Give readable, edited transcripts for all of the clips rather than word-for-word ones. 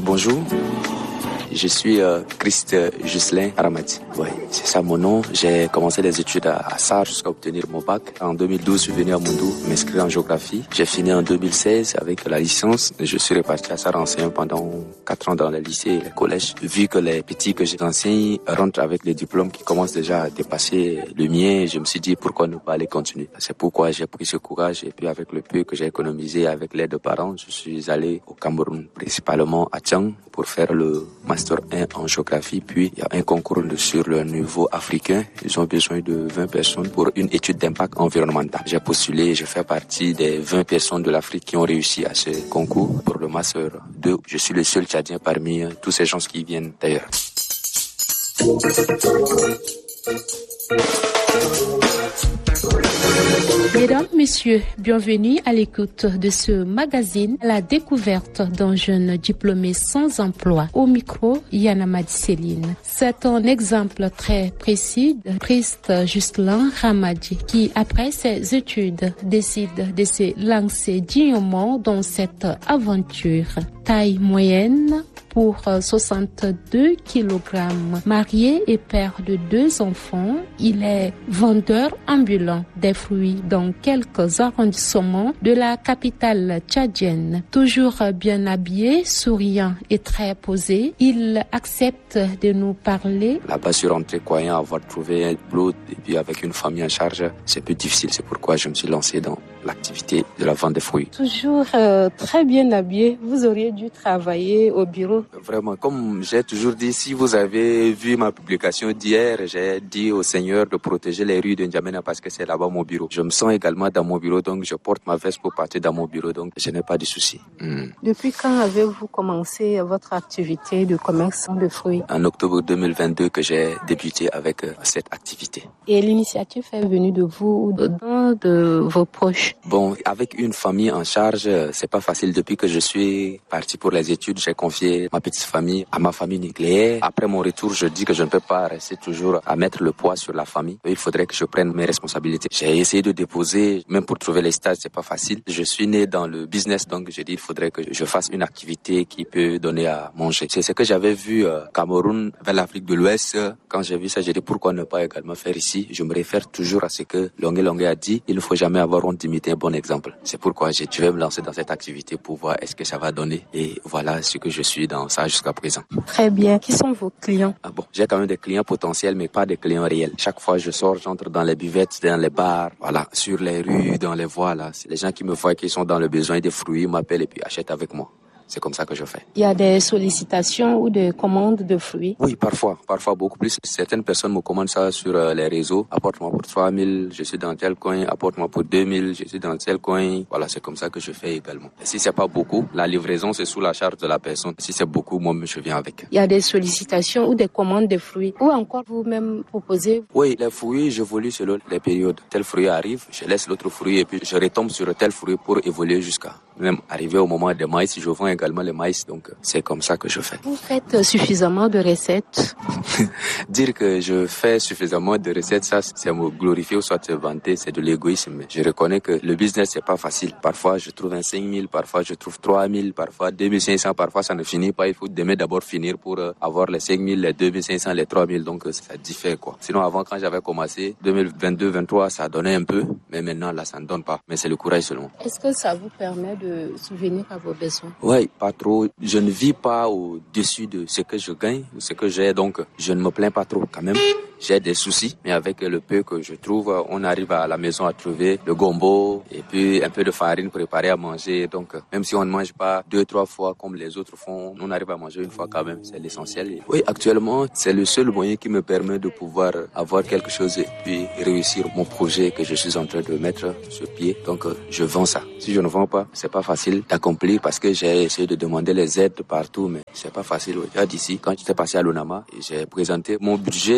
Bonjour. Je suis Christ Ghislain Ramadi. Oui, c'est ça mon nom. J'ai commencé les études à SAR jusqu'à obtenir mon bac. En 2012, je suis venu à Moundou m'inscrire en géographie. J'ai fini en 2016 avec la licence. Je suis reparti à SAR enseignant pendant 4 ans dans les lycées et les collèges. Vu que les petits que j'enseigne rentrent avec des diplômes qui commencent déjà à dépasser le mien, je me suis dit pourquoi ne pas aller continuer. C'est pourquoi j'ai pris ce courage et puis avec le peu que j'ai économisé avec l'aide de parents, je suis allé au Cameroun, principalement à Tiang, pour faire le Master 1 en géographie, puis il y a un concours sur le niveau africain. Ils ont besoin de 20 personnes pour une étude d'impact environnemental. J'ai postulé et je fais partie des 20 personnes de l'Afrique qui ont réussi à ce concours pour le Master 2. Je suis le seul Tchadien parmi tous ces gens qui viennent d'ailleurs. Mesdames, Messieurs, bienvenue à l'écoute de ce magazine, la découverte d'un jeune diplômé sans emploi. Au micro, Yana Madi-Céline. C'est un exemple très précis de Christ Ghislain Ramadi qui, après ses études, décide de se lancer dignement dans cette aventure. Taille moyenne pour 62 kg. Marié et père de 2 enfants, il est vendeur ambulant des fruits dans quelques arrondissements de la capitale tchadienne. Toujours bien habillé, souriant et très posé, il accepte de nous parler. Là-bas, je suis rentré croyant avoir trouvé un boulot et puis avec une famille en charge, c'est plus difficile. C'est pourquoi je me suis lancé dans l'activité de la vente de fruits. Toujours très bien habillé, vous auriez dû travailler au bureau. Vraiment, comme j'ai toujours dit, si vous avez vu ma publication d'hier, j'ai dit au Seigneur de protéger les rues de N'Djamena parce que c'est là-bas mon bureau. Je me sens également dans mon bureau, donc je porte ma veste pour partir dans mon bureau, donc je n'ai pas de soucis. Depuis quand avez-vous commencé votre activité de commerce de fruits? En octobre 2022 que j'ai débuté avec cette activité. Et l'initiative est venue de vous ou de vos proches? Bon, avec une famille en charge, c'est pas facile. Depuis que je suis parti pour les études, j'ai confié ma petite famille à ma famille nucléaire. Après mon retour, je dis que je ne peux pas rester toujours à mettre le poids sur la famille. Il faudrait que je prenne mes responsabilités. J'ai essayé de déposer, même pour trouver les stages, c'est pas facile. Je suis né dans le business, donc j'ai dit il faudrait que je fasse une activité qui peut donner à manger. C'est ce que j'avais vu Cameroun vers l'Afrique de l'Ouest. Quand j'ai vu ça, j'ai dit pourquoi ne pas également faire ici. Je me réfère toujours à ce que Longué a dit. Il ne faut jamais avoir honte d'imiter un bon exemple. C'est pourquoi je vais me lancer dans cette activité pour voir est-ce que ça va donner. Et voilà ce que je suis dans ça jusqu'à présent. Très bien. Qui sont vos clients? J'ai quand même des clients potentiels, mais pas des clients réels. Chaque fois je sors, j'entre dans les buvettes, dans les bars, voilà, sur les rues, dans les voies là. C'est les gens qui me voient qui sont dans le besoin des fruits, m'appellent et puis achètent avec moi. C'est comme ça que je fais. Il y a des sollicitations ou des commandes de fruits? Oui, parfois beaucoup plus. Certaines personnes me commandent ça sur les réseaux. Apporte-moi pour 3 000, je suis dans tel coin. Apporte-moi pour 2 000, je suis dans tel coin. Voilà, c'est comme ça que je fais également. Et si c'est pas beaucoup, la livraison, c'est sous la charge de la personne. Si c'est beaucoup, moi, je viens avec. Il y a des sollicitations ou des commandes de fruits ou encore vous-même proposez? Oui, les fruits, j'évolue selon les périodes. Tel fruit arrive, je laisse l'autre fruit et puis je retombe sur tel fruit pour évoluer jusqu'à même arriver au moment des maïs. Je vends également les maïs, donc c'est comme ça que je fais. Vous faites suffisamment de recettes? Dire que je fais suffisamment de recettes, ça c'est me glorifier ou soit se vanter, c'est de l'égoïsme. Je reconnais que le business c'est pas facile. Parfois je trouve un 5 000, parfois je trouve 3 000, parfois 2 500, parfois ça ne finit pas. Il faut demain d'abord finir pour avoir les 5 000, les 2 500, les 3 000, donc ça diffère quoi. Sinon avant quand j'avais commencé, 2022-23, ça donnait un peu, mais maintenant là ça ne donne pas. Mais c'est le courage seulement. Est-ce que ça vous permet de subvenir à vos besoins? Oui, pas trop. Je ne vis pas au-dessus de ce que je gagne ou ce que j'ai, donc je ne me plains pas trop quand même. J'ai des soucis, mais avec le peu que je trouve, on arrive à la maison à trouver le gombo et puis un peu de farine préparée à manger. Donc même si on ne mange pas 2-3 fois comme les autres font, on arrive à manger une fois quand même, c'est l'essentiel. Et oui, actuellement, c'est le seul moyen qui me permet de pouvoir avoir quelque chose et puis réussir mon projet que je suis en train de mettre sur pied. Donc je vends ça. Si je ne vends pas, c'est pas facile d'accomplir parce que j'ai essayé de demander les aides partout, mais c'est pas facile. D'ici, quand j'étais passé à l'ONAMA, j'ai présenté mon budget, c'est pour le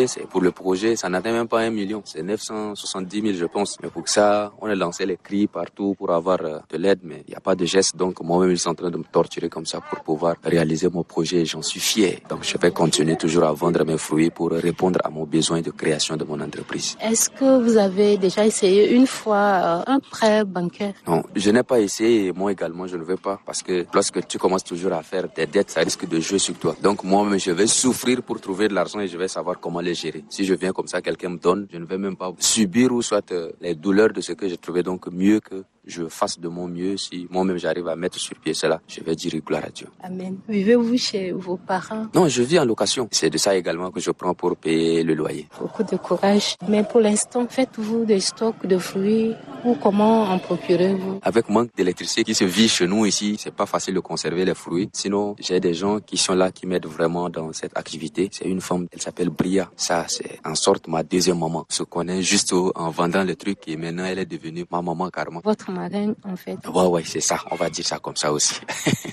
projet, ça n'atteint même pas 1 million. C'est 970 000, je pense. Mais pour ça, on a lancé les cris partout pour avoir de l'aide, mais il n'y a pas de geste. Donc, moi-même, ils sont en train de me torturer comme ça pour pouvoir réaliser mon projet. J'en suis fier. Donc, je vais continuer toujours à vendre mes fruits pour répondre à mon besoin de création de mon entreprise. Est-ce que vous avez déjà essayé une fois un prêt bancaire? Non, je n'ai pas essayé et moi également, je ne veux pas parce que lorsque tu commences toujours à faire des dettes, ça risque de jouer sur toi. Donc, moi-même, je vais souffrir pour trouver de l'argent et je vais savoir comment les gérer. Si je viens comme ça, quelqu'un me donne, je ne vais même pas subir ou soit les douleurs de ce que j'ai trouvé. Donc, mieux que je fasse de mon mieux. Si moi-même j'arrive à mettre sur pied cela, je vais dire gloire à Dieu. Amen. Vivez-vous chez vos parents? Non, je vis en location. C'est de ça également que je prends pour payer le loyer. Beaucoup de courage. Mais pour l'instant, faites-vous des stocks de fruits ou comment en procurez-vous? Avec manque d'électricité qui se vit chez nous ici, c'est pas facile de conserver les fruits. Sinon, j'ai des gens qui sont là, qui m'aident vraiment dans cette activité. C'est une femme, elle s'appelle Bria. Ça, c'est en sorte ma deuxième maman. On se connaît juste en vendant les trucs et maintenant elle est devenue ma maman carrément. Votre marraine, en fait. Ouais, c'est ça. On va dire ça comme ça aussi.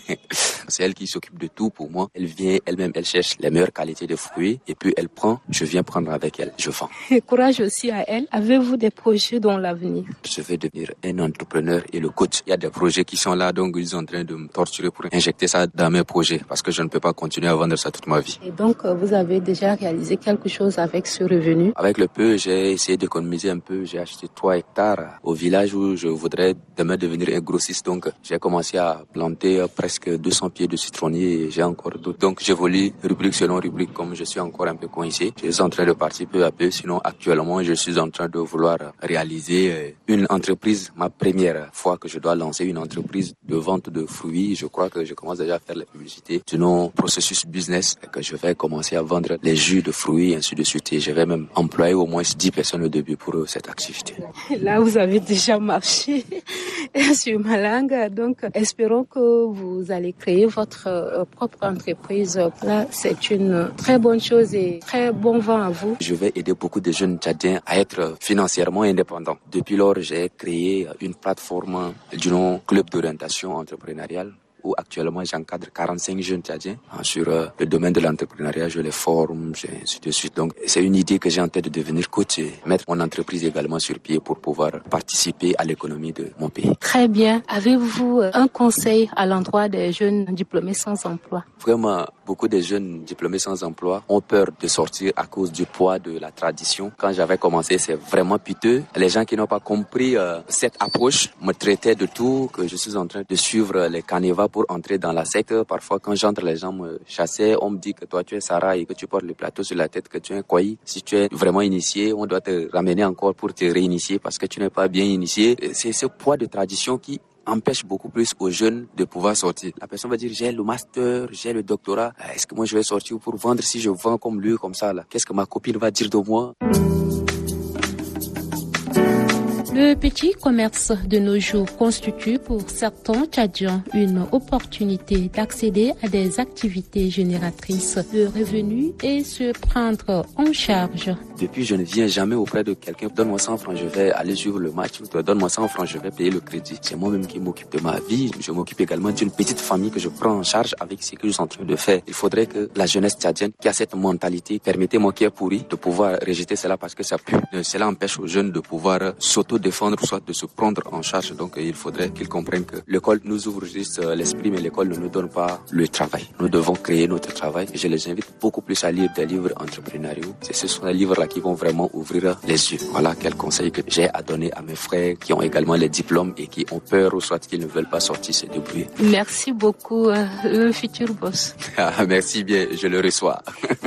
C'est elle qui s'occupe de tout pour moi. Elle vient elle-même, elle cherche les meilleures qualités de fruits et puis elle prend, je viens prendre avec elle, je vends. Et courage aussi à elle. Avez-vous des projets dans l'avenir? Je vais devenir un entrepreneur et le coach. Il y a des projets qui sont là, donc ils sont en train de me torturer pour injecter ça dans mes projets parce que je ne peux pas continuer à vendre ça toute ma vie. Et donc, vous avez déjà réalisé quelque chose avec ce revenu? Avec le peu, j'ai essayé d'économiser un peu. J'ai acheté 3 hectares au village où je voudrais demain devenir un grossiste. Donc, j'ai commencé à planter presque 200 pieds de citronnier et j'ai encore d'autres. Donc, j'évolue rubrique selon rubrique comme je suis encore un peu coincé. Je suis en train de partir peu à peu. Sinon, actuellement, je suis en train de vouloir réaliser une entreprise. Ma première fois que je dois lancer une entreprise de vente de fruits. Je crois que je commence déjà à faire la publicité. Sinon, processus business, que je vais commencer à vendre les jus de fruits, ainsi de suite. Et je vais même employer au moins 10 personnes au début pour cette activité. Là, vous avez déjà marché sur ma langue. Donc, espérons que vous allez créer votre propre entreprise. Là, c'est une très bonne chose et très bon vent à vous. Je vais aider beaucoup de jeunes Tchadiens à être financièrement indépendants. Depuis lors, j'ai créé une plateforme du nom Club d'orientation entrepreneuriale où actuellement j'encadre 45 jeunes Tchadiens sur le domaine de l'entrepreneuriat. Je les forme, ainsi de suite. Donc, c'est une idée que j'ai en tête de devenir coach et mettre mon entreprise également sur pied pour pouvoir participer à l'économie de mon pays. Très bien. Avez-vous un conseil à l'endroit des jeunes diplômés sans emploi? Vraiment, beaucoup de jeunes diplômés sans emploi ont peur de sortir à cause du poids de la tradition. Quand j'avais commencé, c'est vraiment piteux. Les gens qui n'ont pas compris cette approche me traitaient de tout, que je suis en train de suivre les canevas pour entrer dans la secte. Parfois, quand j'entre, les gens me chassaient. On me dit que toi, tu es Sarah et que tu portes le plateau sur la tête, que tu es un Kwaï. Si tu es vraiment initié, on doit te ramener encore pour te réinitier parce que tu n'es pas bien initié. C'est ce poids de tradition qui empêche beaucoup plus aux jeunes de pouvoir sortir. La personne va dire, j'ai le master, j'ai le doctorat. Est-ce que moi, je vais sortir pour vendre si je vends comme lui, comme ça, là? Qu'est-ce que ma copine va dire de moi? Le petit commerce de nos jours constitue pour certains Tchadiens une opportunité d'accéder à des activités génératrices de revenus et se prendre en charge. Depuis, je ne viens jamais auprès de quelqu'un. Donne-moi 100 francs, je vais aller suivre le match. Donne-moi 100 francs, je vais payer le crédit. C'est moi-même qui m'occupe de ma vie. Je m'occupe également d'une petite famille que je prends en charge avec ce que je suis en train de faire. Il faudrait que la jeunesse tchadienne qui a cette mentalité, permettez-moi qui est pourri, de pouvoir rejeter cela parce que cela empêche aux jeunes de pouvoir s'auto-défendre, soit de se prendre en charge. Donc, il faudrait qu'ils comprennent que l'école nous ouvre juste l'esprit, mais l'école ne nous donne pas le travail. Nous devons créer notre travail. Je les invite beaucoup plus à lire des livres entrepreneuriaux. Ce sont des livres-là qui vont vraiment ouvrir les yeux. Voilà quel conseil que j'ai à donner à mes frères qui ont également les diplômes et qui ont peur ou soit qu'ils ne veulent pas sortir se débrouiller. Merci beaucoup, le futur boss. Merci bien, je le reçois.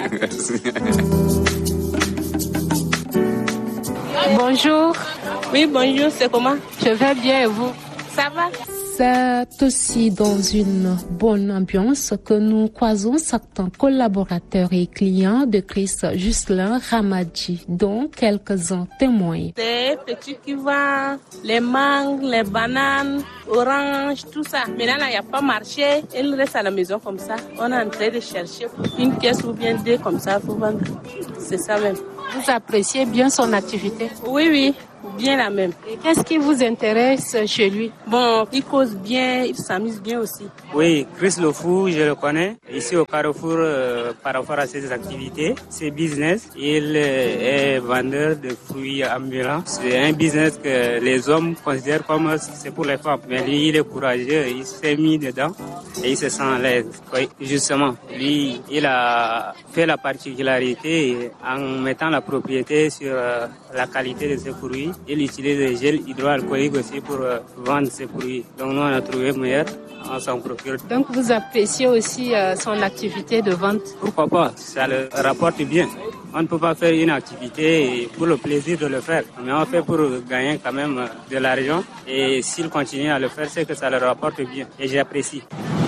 Bonjour. Oui, bonjour, c'est comment? Je vais bien et vous? Ça va? C'est aussi dans une bonne ambiance que nous croisons certains collaborateurs et clients de Chris Ghislain Ramadi, dont quelques-uns témoignent. Des petits qui vendent les mangues, les bananes, oranges, tout ça. Maintenant, il n'y a pas marché. Ils restent à la maison comme ça. On est en train de chercher une pièce ou bien deux comme ça pour vendre. C'est ça même. Vous appréciez bien son activité? Oui, bien la même. Et qu'est-ce qui vous intéresse chez lui? Bon, il cause bien, il s'amuse bien aussi. Oui, Chris Le Fou, je le connais. Ici au Carrefour, par rapport à ses activités, ses business, il est vendeur de fruits ambulants. C'est un business que les hommes considèrent comme c'est pour les femmes. Mais lui, il est courageux, il s'est mis dedans et il se sent à l'aise. Oui, justement, lui, il a fait la particularité en mettant la propriété sur la qualité de ses fruits. Il utilise des gels hydroalcooliques aussi pour vendre ses fruits. Donc nous, on a trouvé meilleur. On s'en procure. Donc vous appréciez aussi son activité de vente? Pourquoi pas? Ça le rapporte bien. On ne peut pas faire une activité pour le plaisir de le faire, mais on fait pour gagner quand même de l'argent. Et s'il continue à le faire, c'est que ça le rapporte bien. Et j'apprécie.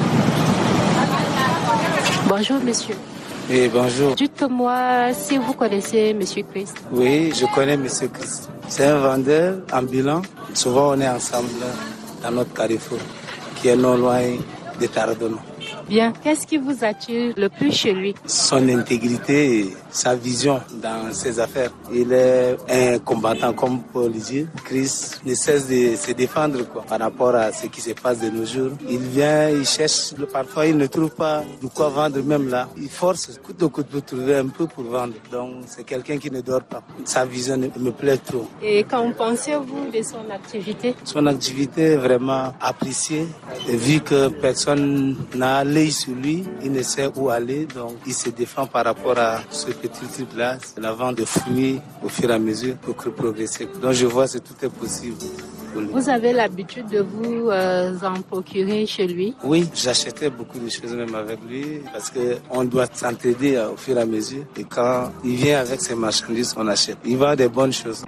Bonjour monsieur. Oui, bonjour. Dites-moi si vous connaissez monsieur Christ. Oui, je connais monsieur Christ. C'est un vendeur ambulant. Souvent on est ensemble dans notre carrefour, qui est non loin de Tardona. Bien, qu'est-ce qui vous attire le plus chez lui? Son intégrité et sa vision dans ses affaires. Il est un combattant, comme pour le dire. Chris ne cesse de se défendre par rapport à ce qui se passe de nos jours. Il vient, il cherche, parfois il ne trouve pas de quoi vendre même là. Il force coûte que coûte pour trouver un peu pour vendre. Donc c'est quelqu'un qui ne dort pas. Sa vision me plaît trop. Et qu'en pensez-vous de son activité? Son activité est vraiment appréciée. Et vu que personne n'a l'œil sur lui, il ne sait où aller, donc il se défend par rapport à ce petit truc-là, c'est la vente de fruits au fur et à mesure pour progresser. Donc je vois que tout est possible. Vous avez l'habitude de vous en procurer chez lui? Oui, j'achetais beaucoup de choses même avec lui parce qu'on doit s'entraider au fur et à mesure. Et quand il vient avec ses marchandises, on achète. Il vend des bonnes choses.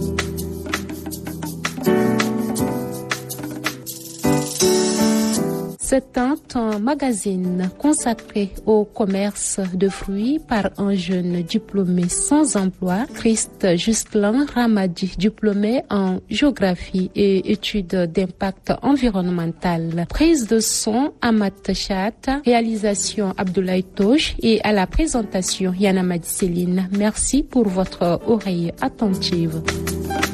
C'est un magazine consacré au commerce de fruits par un jeune diplômé sans emploi, Christ Justin Ramadi, diplômé en géographie et études d'impact environnemental. Prise de son Amat Chat, réalisation Abdoulaye Tosh et à la présentation Yana Madiseline. Merci pour votre oreille attentive.